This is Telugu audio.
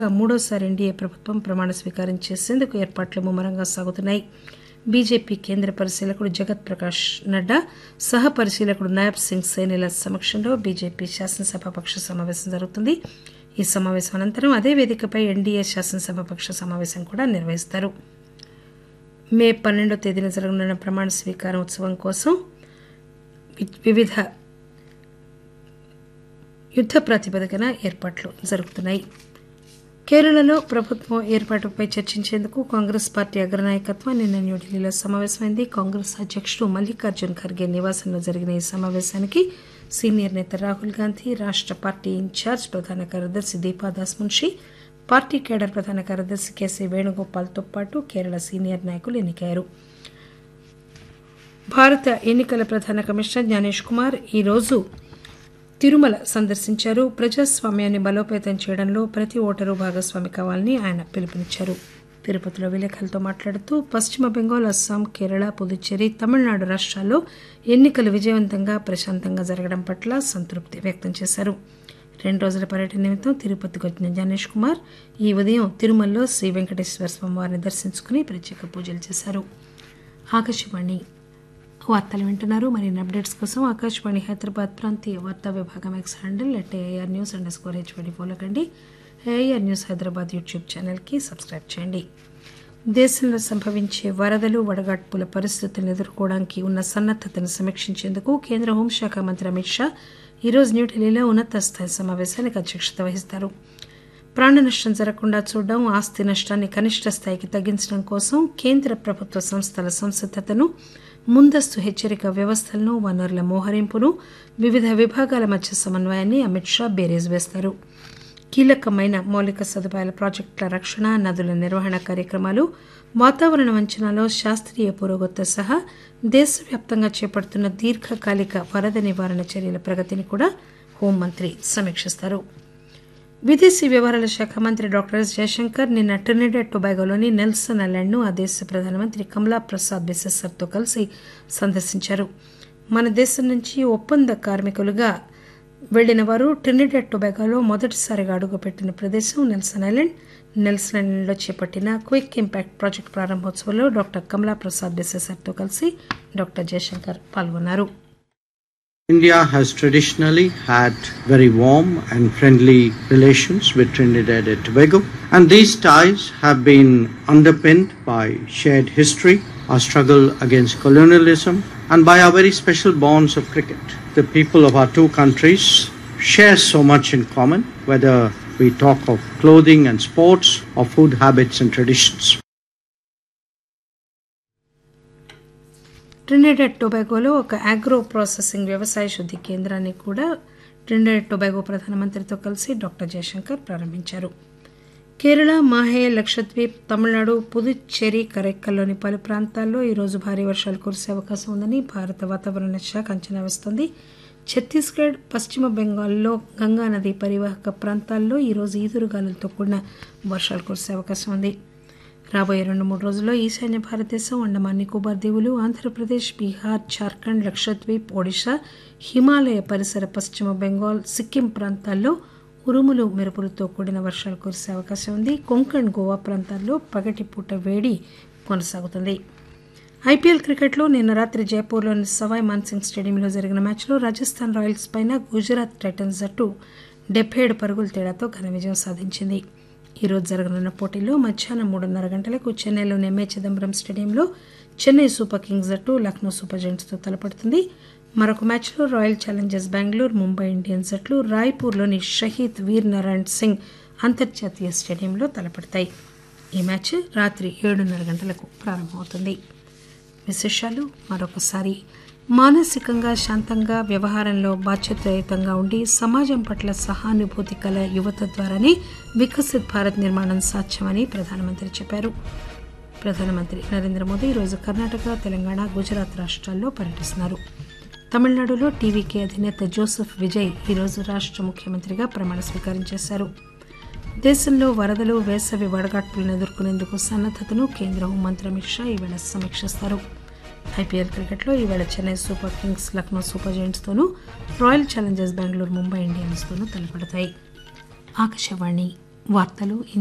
మూడోసారి ఎన్డీఏ ప్రభుత్వం ప్రమాణ స్వీకారం చేసేందుకు ఏర్పాట్లు ముమ్మరంగా సాగుతున్నాయి. బీజేపీ కేంద్ర పరిశీలకుడు జగత్ ప్రకాష్ నడ్డా, సహ పరిశీలకుడు నాయబ్ సింగ్ సైనిల సమక్షంలో బీజేపీ శాసనసభాపక్ష సమావేశం జరుగుతుంది. ఈ సమావేశం అనంతరం అదే వేదికపై ఎన్డీఏ శాసనసభాపక్ష సమావేశం కూడా నిర్వహిస్తారు. మే 12వ తేదీన జరగనున్న ప్రమాణ స్వీకారం ఉత్సవం కోసం వివిధ యుద్ద ప్రాతిపదికన ఏర్పాట్లు జరుగుతున్నాయి. కేరళలో ప్రభుత్వం ఏర్పాటుపై చర్చించేందుకు కాంగ్రెస్ పార్టీ అగ్రనాయకత్వం నిన్న న్యూఢిల్లీలో సమావేశమైంది. కాంగ్రెస్ అధ్యకుడు మల్లికార్జున్ ఖర్గే నివాసంలో జరిగిన ఈ సమావేశానికి సీనియర్ నేత రాహుల్ గాంధీ, రాష్ట పార్టీ ఇన్ఛార్జ్ ప్రధాన కార్యదర్శి దీపాదాస్ మున్షి, పార్టీ కేడర్ ప్రధాన కార్యదర్శి కేసీ వేణుగోపాల్తో పాటు కేరళ సీనియర్ నాయకులు ఎన్నికయ్యారు. భారత ఎన్నికల ప్రధాన కమిషనర్ జ్ఞానేష్ కుమార్ ఈరోజు తిరుమల సందర్శించారు. ప్రజాస్వామ్యాన్ని బలోపేతం చేయడంలో ప్రతి ఓటరు భాగస్వామి కావాలని ఆయన పిలుపునిచ్చారు. తిరుపతిలో విలేకరులతో మాట్లాడుతూ పశ్చిమ బెంగాల్, అస్సాం, కేరళ, పుదుచ్చేరి, తమిళనాడు రాష్ట్రాల్లో ఎన్నికలు విజయవంతంగా ప్రశాంతంగా జరగడం పట్ల సంతృప్తి వ్యక్తం చేశారు. 2 రోజుల పర్యటన నిమిత్తం తిరుపతికి వచ్చిన జ్ఞానేష్ కుమార్ ఈ ఉదయం తిరుమలలో శ్రీ వెంకటేశ్వర స్వామి వారిని దర్శించుకుని ప్రత్యేక పూజలు చేశారు. ఆకాశవాణి వార్తలు వింటున్నారు. మరిన్ని అప్డేట్స్ కోసం ఆకాశవాణి హైదరాబాద్ ప్రాంతీయ వార్తా విభాగం ఎక్స్ హ్యాండిల్ @AIRnews_HVD ఫాలో కండి. ఏఐఆర్ న్యూస్ హైదరాబాద్ యూట్యూబ్ ఛానల్కి సబ్స్క్రైబ్ చేయండి. దేశంలో సంభవించే వరదలు, వడగాడ్పుల పరిస్థితులను ఎదుర్కోవడానికి ఉన్న సన్నద్దతను సమీక్షించేందుకు కేంద్ర హోంశాఖ మంత్రి అమిత్ షా ఈరోజు న్యూఢిల్లీలో ఉన్నత స్థాయి సమావేశానికి అధ్యక్షత వహిస్తారు. ప్రాణ నష్టం జరగకుండా చూడడం, ఆస్తి నష్టాన్ని కనిష్ట స్థాయికి తగ్గించడం కోసం కేంద్ర ప్రభుత్వ సంస్థల సంసిద్దతను, ముందస్తు హెచ్చరిక వ్యవస్థలను, వనరుల మోహరింపును, వివిధ విభాగాల మధ్య సమన్వయాన్ని అమిత్ షా బేరీజు వేస్తారు. కీలకమైన మౌలిక సదుపాయాల ప్రాజెక్టుల రక్షణ, నదుల నిర్వహణ కార్యక్రమాలు, వాతావరణ అంచనాలో శాస్త్రీయ పురోగతితో సహా దేశవ్యాప్తంగా చేపడుతున్న దీర్ఘకాలిక వరద నివారణ చర్యల ప్రగతిని కూడా హోంమంత్రి సమీక్షిస్తారు. విదేశీ వ్యవహారాల శాఖ మంత్రి డాక్టర్ ఎస్ జయశంకర్ నిన్న ట్రినిడాడ్ టొబాగోలోని నెల్సన్ ఐలాండ్ను ఆ దేశ ప్రధానమంత్రి కమలా ప్రసాద్ బిసెసర్తో కలిసి సందర్శించారు. మన దేశం నుంచి ఒప్పంద కార్మికులుగా వెళ్లిన వారు ట్రినిడాడ్ టొబాగోలో మొదటిసారిగా అడుగుపెట్టిన ప్రదేశం నెల్సన్ ఐలాండ్. నెల్సన్ ఐలాండ్లో చేపట్టిన క్విక్ ఇంపాక్ట్ ప్రాజెక్టు ప్రారంభోత్సవంలో డాక్టర్ కమలా ప్రసాద్ బిసెసర్తో కలిసి డాక్టర్ జయశంకర్ పాల్గొన్నారు. India has traditionally had very warm and friendly relations with Trinidad and Tobago, and these ties have been underpinned by shared history, our struggle against colonialism, and by our very special bonds of cricket. The people of our two countries share so much in common, whether we talk of clothing and sports or food habits and traditions. Trinidad టొబాగోలో ఒక ఆగ్రో ప్రాసెసింగ్ వ్యవసాయ శుద్ధి కేంద్రాన్ని కూడా ట్రినిడాడ్ టొబాగో ప్రధానమంత్రితో కలిసి డాక్టర్ జయశంకర్ ప్రారంభించారు. కేరళ, మాహే, లక్షద్వీప్, తమిళనాడు, పుదుచ్చేరి, కరైక్కల్లోని పలు ప్రాంతాల్లో ఈరోజు భారీ వర్షాలు కురిసే అవకాశం ఉందని భారత వాతావరణ శాఖ అంచనా వేస్తోంది. ఛత్తీస్గఢ్, పశ్చిమ బెంగాల్లో గంగానది పరివాహక ప్రాంతాల్లో ఈరోజు ఈదురుగాలులతో కూడిన వర్షాలు కురిసే అవకాశం ఉంది. రాబోయే 2-3 రోజుల్లో ఈశాన్య భారతదేశం, అండమాన్ నికోబార్ దీవులు, ఆంధ్రప్రదేశ్, బీహార్, జార్ఖండ్, లక్షద్వీప్, ఒడిశా, హిమాలయ పరిసర పశ్చిమ బెంగాల్, సిక్కిం ప్రాంతాల్లో ఉరుములు, మెరుపులతో కూడిన వర్షాలు కురిసే అవకాశం ఉంది. కొంకణ్, గోవా ప్రాంతాల్లో పగటిపూట వేడి కొనసాగుతుంది. ఐపీఎల్ క్రికెట్లో నిన్న రాత్రి జైపూర్లోని సవాయ్ మాన్సింగ్ స్టేడియంలో జరిగిన మ్యాచ్లో రాజస్థాన్ రాయల్స్ పైన గుజరాత్ టైటన్స్ జట్టు 77 పరుగుల తేడాతో ఘన విజయం సాధించింది. ఈరోజు జరగనున్న పోటీలో మధ్యాహ్నం 3:30 గంటలకు చెన్నైలోని ఎంఏ చిదంబరం స్టేడియంలో చెన్నై సూపర్ కింగ్స్ జట్టు లక్నో సూపర్ జెయింట్స్తో తలపడుతుంది. మరొక మ్యాచ్లో royal Challengers Bengaluru, Mumbai Indians జట్లు రాయ్పూర్లోని షహీద్ వీర్ నారాయణ్ సింగ్ అంతర్జాతీయ స్టేడియంలో తలపడతాయి. ఈ మ్యాచ్ రాత్రి 7:30 గంటలకు ప్రారంభమవుతుంది. విశేషాలు మరొకసారి. మానసికంగా శాంతంగా, వ్యవహారంలో బాధ్యతాయుతంగా ఉండి సమాజం పట్ల సహానుభూతి కల యువత ద్వారానే వికసిత్ భారత్ నిర్మాణం సాధ్యమని ప్రధానమంత్రి చెప్పారు. ప్రధానమంత్రి నరేంద్ర మోదీ ఈరోజు కర్ణాటక, తెలంగాణ, గుజరాత్ రాష్ట్రాల్లో పర్యటిస్తున్నారు. తమిళనాడులో టీవీకే అధినేత జోసెఫ్ విజయ్ ఈరోజు రాష్ట్ర ముఖ్యమంత్రిగా ప్రమాణ స్వీకారం చేశారు. దేశంలో వరదలు, వేసవి వడగాడ్పులను ఎదుర్కొనేందుకు సన్నద్దతను కేంద్ర హోంమంత్రి అమిత్ షా ఈవేళ సమీక్షిస్తారు. ఐపీఎల్ క్రికెట్లో ఈవేళ Chennai super Kings Lucknow super జెయింట్స్తోనూ, royal Challengers Bengaluru Mumbai ఇండియన్స్తోనూ తలపడతాయి. Akashvani వార్తలు